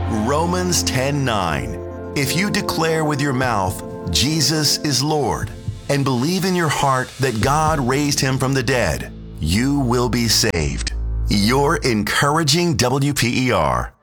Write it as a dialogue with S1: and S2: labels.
S1: Romans 10:9. If you declare with your mouth, Jesus is Lord, and believe in your heart that God raised him from the dead, you will be saved. Your encouraging WPER.